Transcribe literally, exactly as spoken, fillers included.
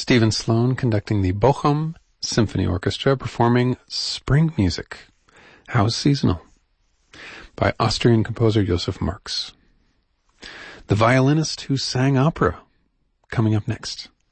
Stephen Sloan conducting the Bochum Symphony Orchestra performing Spring Music, How's Seasonal, by Austrian composer Josef Marx. The Violinist Who Sang Opera, coming up next.